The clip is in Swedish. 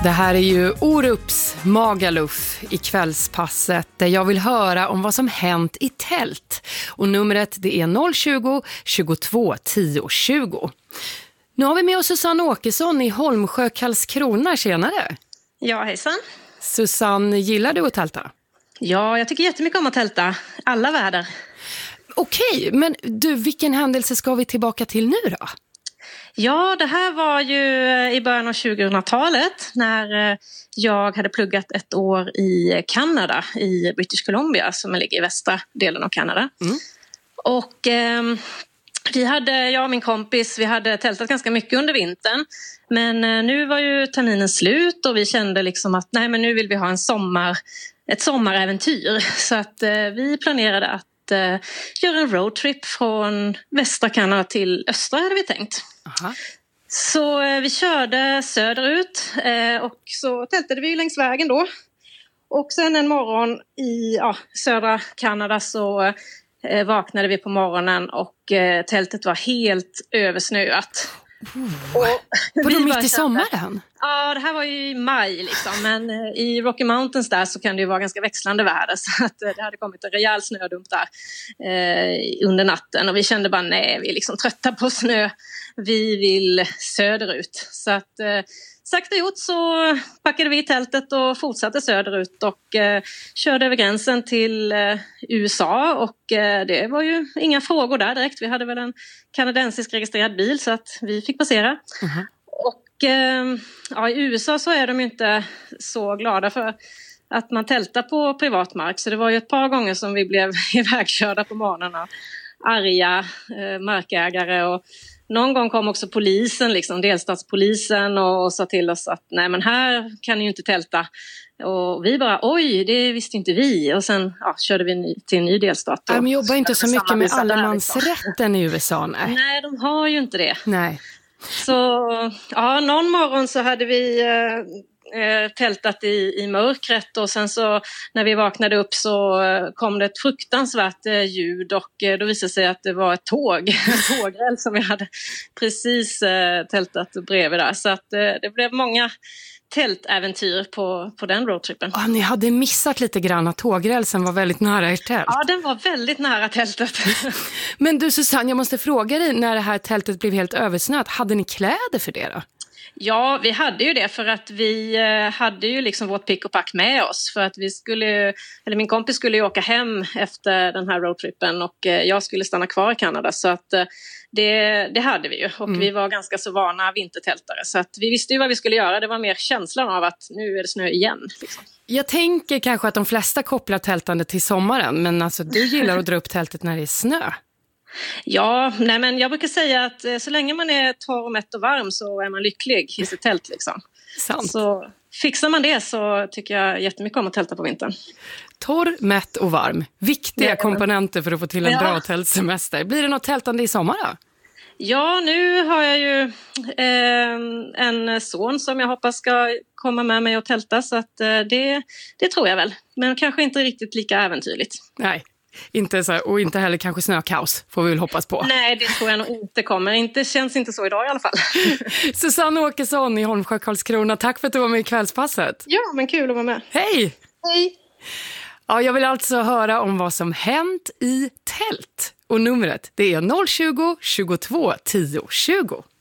Det här är ju Orups Magaluf i kvällspasset där jag vill höra om vad som hänt i tält. Och numret det är 020 22 10 20. Nu har vi med oss Susanne Åkesson i Holmsjö, Karlskrona. Tjenare! Ja, hejsan. Susanne, gillar du att tälta? Ja, jag tycker jättemycket om att tälta. Alla väder. Okej, men du, vilken händelse ska vi tillbaka till nu då? Ja, det här var ju i början av 2000-talet när jag hade pluggat ett år i Kanada, i British Columbia som ligger i västra delen av Kanada. Och jag och min kompis, vi hade tältat ganska mycket under vintern. Men nu var ju terminen slut och vi kände liksom att nej, men nu vill vi ha ett sommaräventyr. Så att vi planerade att göra en roadtrip från västra Kanada till östra hade vi tänkt. Aha. Så vi körde söderut och så tältade vi längs vägen då. Och sen en morgon i södra Kanada så vaknade vi på morgonen och tältet var helt översnöat. Var det mitt i sommaren? Ja, det här var ju i maj liksom, men i Rocky Mountains där så kan det ju vara ganska växlande väder så att det hade kommit en rejäl snödump där under natten och vi kände bara nej, vi är liksom trötta på snö, vi vill söderut. Så att sakta gjort så packade vi tältet och fortsatte söderut och körde över gränsen till USA och det var ju inga frågor där direkt. Vi hade väl en kanadensisk registrerad bil så att vi fick passera. Och i USA så är de ju inte så glada för att man tältar på privat mark. Så det var ju ett par gånger som vi blev ivägkörda på morgonen av arga markägare och någon gång kom också polisen, liksom delstatspolisen och sa till oss att nej men här kan ni ju inte tälta. Och vi bara oj, det visste inte vi. Och sen körde vi till en ny delstat. De jobbar inte så mycket med allemansrätten i USA, nej. Nej, de har ju inte det. Nej. Så någon morgon så hade vi tältat i mörkret och sen så när vi vaknade upp så kom det ett fruktansvärt ljud och då visade sig att det var ett tågräls som vi hade precis tältat bredvid där. Så att det blev många tältäventyr på den roadtrippen. Ni hade missat lite grann att tågrälsen var väldigt nära ert tält. Ja, den var väldigt nära tältet. Men du Susanne, jag måste fråga dig, när det här tältet blev helt översnöat, hade ni kläder för det då? Ja, vi hade ju det för att vi hade ju liksom vårt pick och pack med oss för att min kompis skulle ju åka hem efter den här roadtrippen och jag skulle stanna kvar i Kanada så att det hade vi ju och vi var ganska så vana vintertältare så att vi visste ju vad vi skulle göra, det var mer känslan av att nu är det snö igen. Liksom. Jag tänker kanske att de flesta kopplar tältande till sommaren men alltså du gillar att dra upp tältet när det är snö. Ja, nej men jag brukar säga att så länge man är torr, mätt och varm så är man lycklig i sitt tält liksom. Sant. Så fixar man det så tycker jag jättemycket om att tälta på vintern. Torr, mätt och varm. Viktiga komponenter för att få till en bra tältsemester. Blir det något tältande i sommar då? Ja, nu har jag ju en son som jag hoppas ska komma med mig och tälta så att det tror jag väl. Men kanske inte riktigt lika äventyrligt. Nej. Inte så här, och inte heller kanske snökaos, får vi väl hoppas på. Nej, det tror jag nog inte kommer. Det känns inte så idag i alla fall. Susanne Åkesson i Holmsjö, Karlskrona, tack för att du var med i kvällspasset. Ja, men kul att vara med. Hej! Hej! Ja, jag vill alltså höra om vad som hänt i tält. Och numret, det är 020 22 10 20.